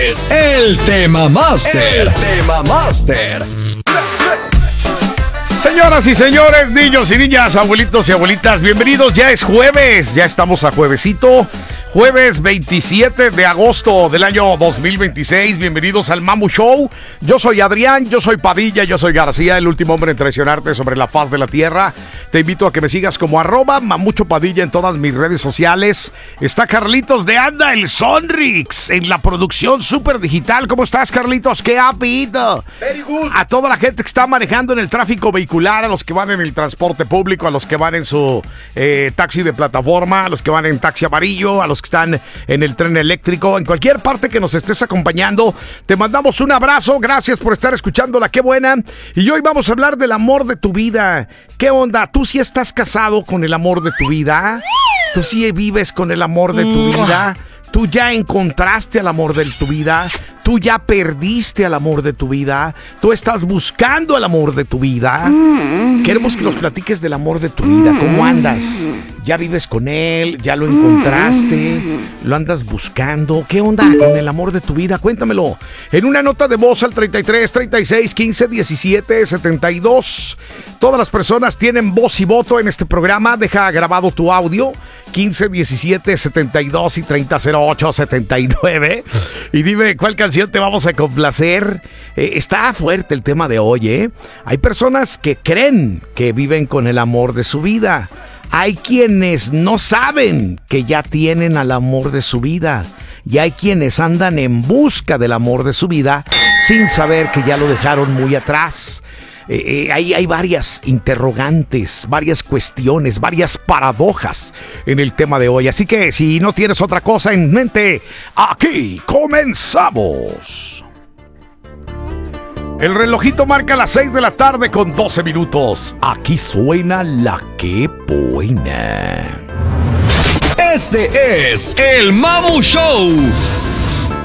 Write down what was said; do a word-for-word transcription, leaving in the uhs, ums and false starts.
es el Tema Master. El Tema Master. Señoras y señores, niños y niñas, abuelitos y abuelitas, bienvenidos. Ya es jueves, ya estamos a juevesito. Jueves veintisiete de agosto del año dos mil veintiséis. Bienvenidos al Mamu Show. Yo soy Adrián, yo soy Padilla, yo soy García, el último hombre en traicionarte sobre la faz de la tierra. Te invito a que me sigas como arroba Mamucho Padilla en todas mis redes sociales. Está Carlitos de Anda, el Sonrix, en la producción super digital. ¿Cómo estás, Carlitos? ¿Qué ha pedido? Very good. A toda la gente que está manejando en el tráfico vehicular, a los que van en el transporte público, a los que van en su eh, taxi de plataforma, a los que van en taxi amarillo, a los que están en el tren eléctrico, en cualquier parte que nos estés acompañando, te mandamos un abrazo. Gracias por estar escuchándola, qué buena. Y hoy vamos a hablar del amor de tu vida. ¿Qué onda? ¿Tú sí estás casado con el amor de tu vida? ¿Tú sí vives con el amor de tu vida? ¿Tú ya encontraste al amor de tu vida? ¿Tú ya perdiste al amor de tu vida? ¿Tú estás buscando el amor de tu vida? Queremos que nos platiques del amor de tu vida. ¿Cómo andas? ¿Ya vives con él? ¿Ya lo encontraste? ¿Lo andas buscando? ¿Qué onda con el amor de tu vida? Cuéntamelo en una nota de voz al treinta y tres, treinta y seis, quince, diecisiete, setenta y dos. Todas las personas tienen voz y voto en este programa. Deja grabado tu audio quince, diecisiete, setenta y dos y treinta, cero ocho, setenta y nueve. Y dime cuál canción te vamos a complacer. Eh, está fuerte el tema de hoy, ¿eh? Hay personas que creen que viven con el amor de su vida. Hay quienes no saben que ya tienen al amor de su vida. Y hay quienes andan en busca del amor de su vida sin saber que ya lo dejaron muy atrás. Eh, eh, hay, hay varias interrogantes, varias cuestiones, varias paradojas en el tema de hoy. Así que si no tienes otra cosa en mente, aquí comenzamos. El relojito marca las seis de la tarde con doce minutos. Aquí suena la que buena. Este es el Mamu Show.